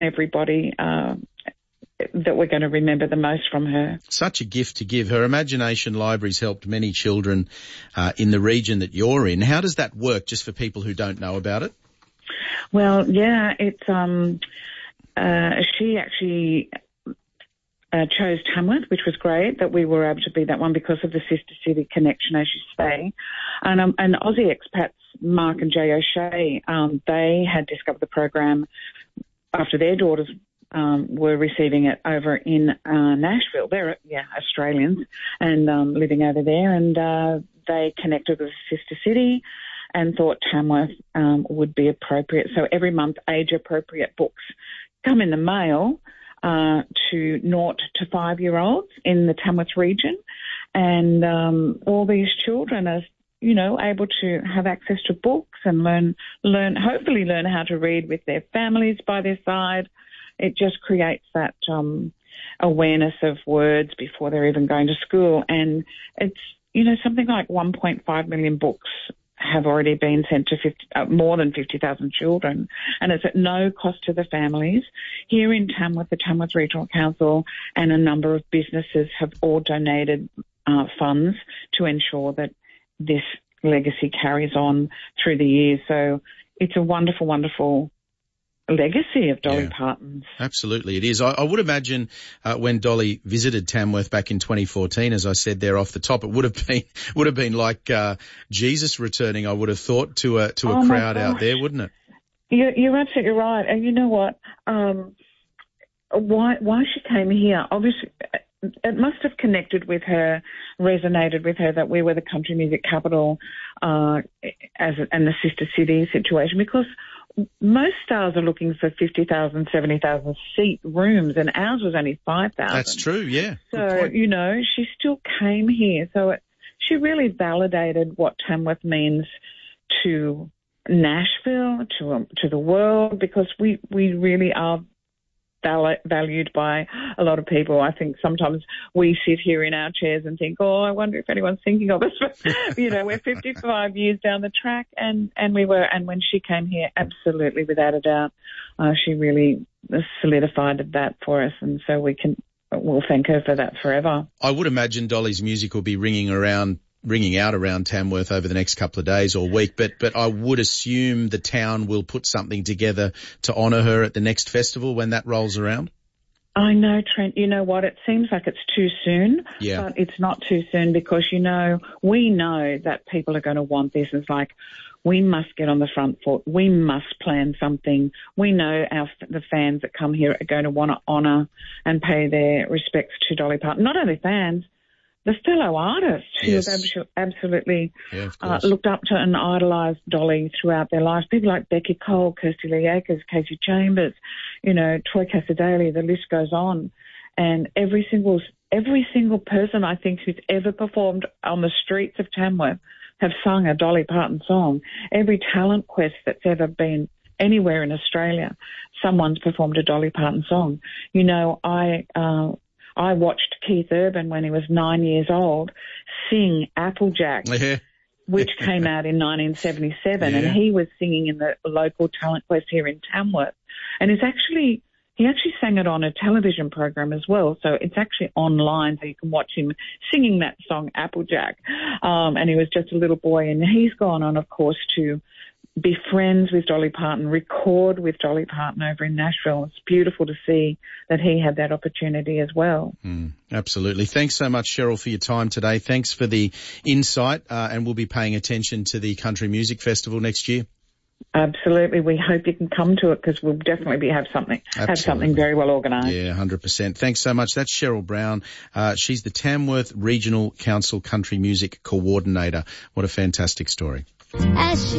everybody that we're going to remember the most from her. Such a gift to give. Her Imagination Library's helped many children in the region that you're in. How does that work, just for people who don't know about it? Well, yeah, it's she actually chose Tamworth, which was great that we were able to be that one because of the sister city connection, as you say. And Aussie expats, Mark and Jay O'Shea, they had discovered the program after their daughters were receiving it over in Nashville. They're, Australians and living over there. And they connected with Sister City and thought Tamworth would be appropriate. So every month, age-appropriate books come in the mail to 0 to 5-year-olds in the Tamworth region. And all these children are, able to have access to books and hopefully learn how to read with their families by their side. It just creates that awareness of words before they're even going to school. And it's, something like 1.5 million books have already been sent to more than 50,000 children, and it's at no cost to the families. Here in Tamworth, the Tamworth Regional Council and a number of businesses have all donated funds to ensure that this legacy carries on through the years. So it's a wonderful, wonderful legacy of Dolly Parton's. Absolutely, it is. I would imagine when Dolly visited Tamworth back in 2014, as I said there off the top, it would have been like Jesus returning. I would have thought to a crowd out there, wouldn't it? You're absolutely right. And you know what? Why she came here? Obviously, it must have connected with her, resonated with her that we were the country music capital, and the sister city situation, because most stars are looking for 50,000, 70,000 seat rooms, and ours was only 5,000. That's true, yeah. So, she still came here. So she really validated what Tamworth means to Nashville, to the world, because we really are valued by a lot of people. I think sometimes we sit here in our chairs and think, I wonder if anyone's thinking of us. But, we're 55 years down the track, and we were. And when she came here, absolutely, without a doubt, she really solidified that for us, and so we'll thank her for that forever. I would imagine Dolly's music will be ringing out around Tamworth over the next couple of days or week, but I would assume the town will put something together to honour her at the next festival when that rolls around. I know, Trent. You know what? It seems like it's too soon, but it's not too soon because, we know that people are going to want this. It's like, we must get on the front foot. We must plan something. We know the fans that come here are going to want to honour and pay their respects to Dolly Parton. Not only fans, the fellow artists who have absolutely looked up to and idolised Dolly throughout their lives. People like Becky Cole, Kirsty Lee Akers, Casey Chambers, Troy Cassar-Daley, the list goes on. And every single person, I think, who's ever performed on the streets of Tamworth have sung a Dolly Parton song. Every talent quest that's ever been anywhere in Australia, someone's performed a Dolly Parton song. I watched Keith Urban when he was 9 years old sing Applejack, which came out in 1977, and he was singing in the local talent quest here in Tamworth. And he actually sang it on a television program as well, so it's actually online, so you can watch him singing that song Applejack. And he was just a little boy, and he's gone on, of course, to be friends with Dolly Parton, record with Dolly Parton over in Nashville. It's beautiful to see that he had that opportunity as well. Absolutely. Thanks so much, Cheryl, for your time today. Thanks for the insight, and we'll be paying attention to the Country Music Festival next year. Absolutely. We hope you can come to it because we'll definitely have something very well organised. Yeah, 100%. Thanks so much. That's Cheryl Brown. She's the Tamworth Regional Council Country Music Coordinator. What a fantastic story. As she